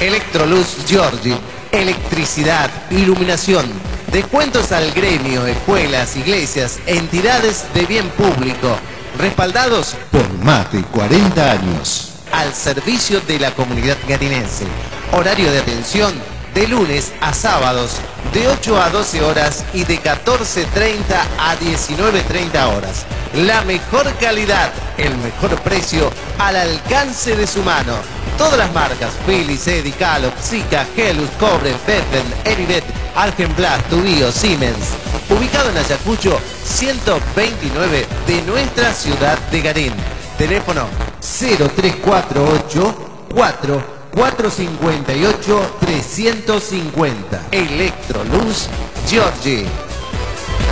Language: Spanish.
Electroluz Giorgi, electricidad, iluminación, descuentos al gremio, escuelas, iglesias, entidades de bien público, respaldados por más de 40 años. al servicio de la comunidad garinense. Horario de atención de lunes a sábados, de 8 a 12 horas y de 14:30 a 19:30 horas. La mejor calidad, el mejor precio, al alcance de su mano. Todas las marcas, Philips, Eddy, Calop, Sika, Helus, Cobre, Beffen, Erivet, Argenplas, Tubío, Siemens. Ubicado en Ayacucho 129 de nuestra ciudad de Garín. Teléfono 0348 458 350. Electroluz Giorgi.